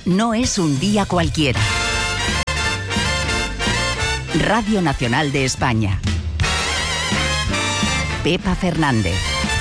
no es un día cualquiera. Radio Nacional de España. Pepa Fernández.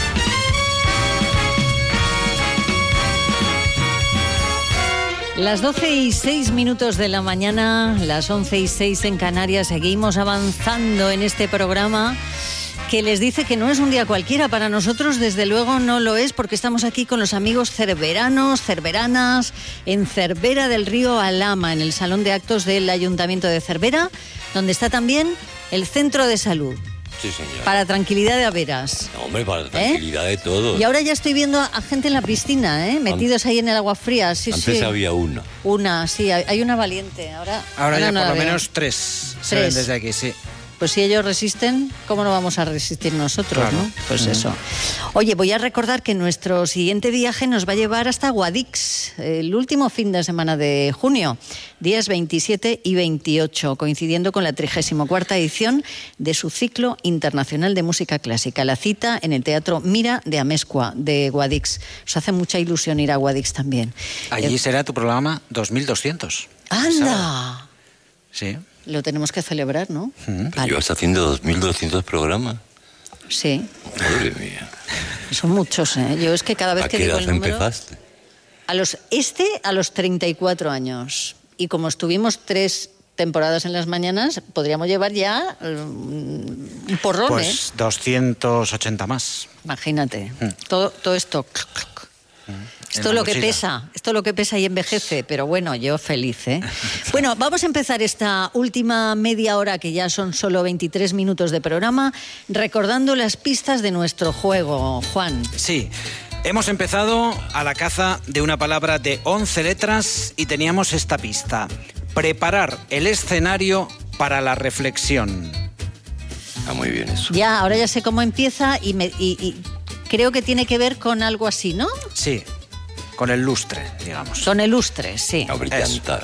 Las 12:06 de la mañana, las 11:06 en Canarias, seguimos avanzando en este programa que les dice que no es un día cualquiera. Para nosotros, desde luego, no lo es, porque estamos aquí con los amigos cerveranos, cerveranas, en Cervera del Río Alhama, en el Salón de Actos del Ayuntamiento de Cervera, donde está también el Centro de Salud. Sí, señor. Para tranquilidad de Averas. No, hombre, para la tranquilidad de todos. Y ahora ya estoy viendo a gente en la piscina, metidos ahí en el agua fría. Sí, Antes sí. había una. Una, sí, hay una valiente. Ahora ya no por la lo veo. menos tres se ven desde aquí, sí. Pues si ellos resisten, ¿cómo no vamos a resistir nosotros, Claro. no? Pues eso. Oye, voy a recordar que nuestro siguiente viaje nos va a llevar hasta Guadix, el último fin de semana de junio, días 27 y 28, coincidiendo con la 34ª edición de su ciclo internacional de música clásica. La cita en el Teatro Mira de Amezcua, de Guadix. Os hace mucha ilusión ir a Guadix también. Allí será tu programa 2200. ¡Anda! Sí. Lo tenemos que celebrar, ¿no? Pero Vale. llevas haciendo 2200 programas. Sí, Madre mía. son muchos, ¿eh? Yo es que cada vez ¿A que qué digo edad el número... empezaste? A los 34 años. Y como estuvimos 3 temporadas en las mañanas, podríamos llevar ya un porrón, Pues 280 más. Imagínate. Todo esto... Esto es lo que pesa, y envejece, pero bueno, yo feliz, ¿eh? Bueno, vamos a empezar esta última media hora, que ya son solo 23 minutos de programa, recordando las pistas de nuestro juego, Juan. Sí. Hemos empezado a la caza de una palabra de 11 letras y teníamos esta pista. Preparar el escenario para la reflexión. Está muy bien eso. Ya, ahora ya sé cómo empieza y creo que tiene que ver con algo así, ¿no? Sí, con el lustre, digamos. Con el lustre, sí. A brillantar.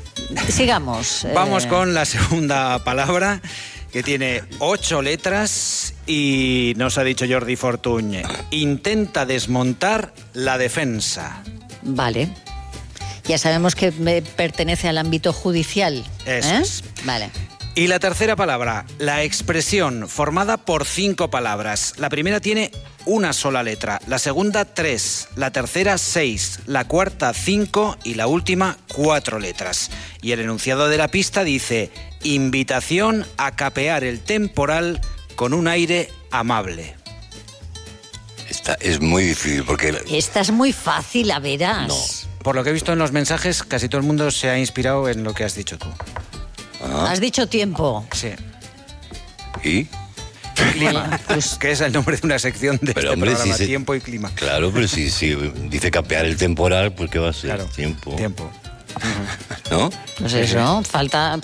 Sigamos. Vamos con la segunda palabra, que tiene 8 letras y nos ha dicho Jordi Fortuny. Intenta desmontar la defensa. Vale. Ya sabemos que pertenece al ámbito judicial. Eso es. Vale. Y la tercera palabra, la expresión, formada por 5 palabras. La primera tiene una sola letra, la segunda 3, la tercera 6, la cuarta 5 y la última 4 letras. Y el enunciado de la pista dice: invitación a capear el temporal con un aire amable. Esta es muy difícil porque... Esta es muy fácil, a verás. No. Por lo que he visto en los mensajes, casi todo el mundo se ha inspirado en lo que has dicho tú. Has dicho tiempo. Sí. ¿Y? Clima, Pues- que es el nombre de una sección de Pero, este hombre, programa, si se- tiempo y clima. Claro, pero si dice capear el temporal, pues ¿qué va a ser? Claro, Tiempo. tiempo. ¿No? Pues eso, falta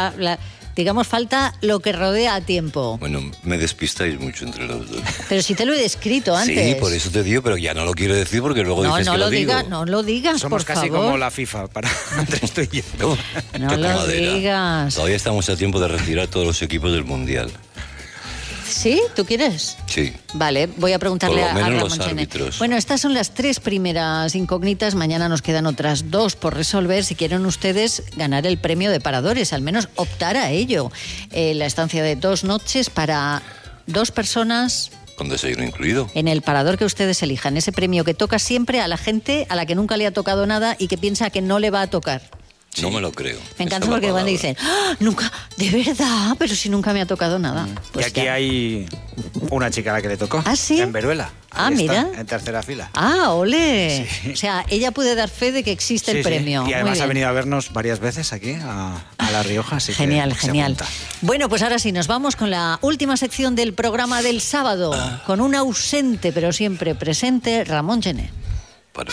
falta lo que rodea a tiempo. Bueno, me despistáis mucho entre los dos. Pero si te lo he descrito antes. Sí, por eso te digo, pero ya no lo quiero decir porque luego No, dices no que lo digo. digas, no lo digas, Somos por casi favor. como la FIFA para Andrés, tú y yo. No, No qué lo tomadera. digas. Todavía estamos a tiempo de retirar todos los equipos del Mundial. ¿Sí? ¿Tú quieres? Sí. Vale, voy a preguntarle Por lo a menos Ramón los Gené. árbitros. Bueno, estas son las 3 primeras incógnitas. Mañana nos quedan otras 2 por resolver. Si quieren ustedes ganar el premio de paradores, al menos optar a ello. La estancia de 2 noches para 2 personas Con desayuno incluido. en el parador que ustedes elijan. Ese premio que toca siempre a la gente a la que nunca le ha tocado nada y que piensa que no le va a tocar. No me lo creo. Me encanta Esa es la porque cuando palabra. dicen, ¡ah, nunca! ¿De verdad? Pero si nunca me ha tocado nada. Pues y aquí ya. hay una chica a la que le tocó. ¿Ah, sí? En Veruela. Ah, Ahí está, mira. en tercera fila. ¡Ah, ole! Sí. O sea, ella puede dar fe de que existe Sí, el sí. premio. Y además Muy ha bien. venido a vernos varias veces aquí, a La Rioja. Así que Genial, se genial. apunta. Bueno, pues ahora sí, nos vamos con la última sección del programa del sábado, con un ausente pero siempre presente, Ramón Gené. Para-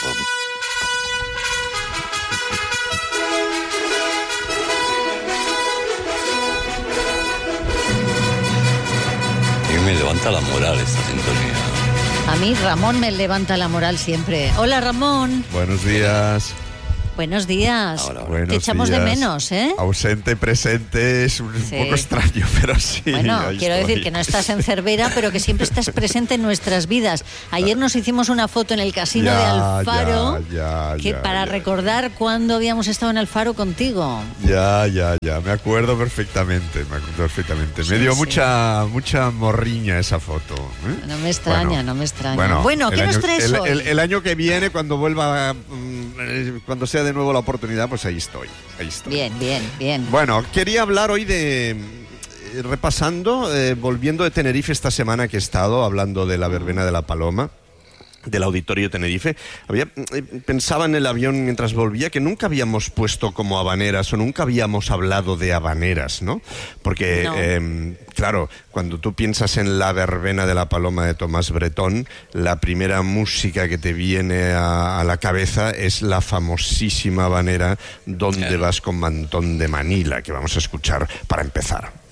A mí me levanta la moral esta sintonía. A mí Ramón me levanta la moral siempre. Hola, Ramón. Buenos días. Buenos días. Hola. Te echamos de menos, ¿eh? Ausente, presente, es un poco extraño, pero sí. Bueno, quiero decir que no estás en Cervera, pero que siempre estás presente en nuestras vidas. Ayer nos hicimos una foto en el casino de Alfaro, para recordar cuándo habíamos estado en Alfaro contigo. Ya, me acuerdo perfectamente. Me dio mucha morriña esa foto. No me extraña, no me extraña. Bueno, ¿qué nos traes hoy? El año que viene, cuando vuelva, cuando sea de nuevo la oportunidad, pues ahí estoy. Bien. Bueno, quería hablar hoy de... repasando, volviendo de Tenerife esta semana que he estado, hablando de la verbena de la Paloma, del Auditorio Tenerife. Pensaba en el avión mientras volvía que nunca habíamos puesto como habaneras o nunca habíamos hablado de habaneras, ¿no? Porque, claro, cuando tú piensas en la verbena de la Paloma de Tomás Bretón, la primera música que te viene a la cabeza es la famosísima habanera ¿Dónde vas con mantón de Manila?, que vamos a escuchar para empezar.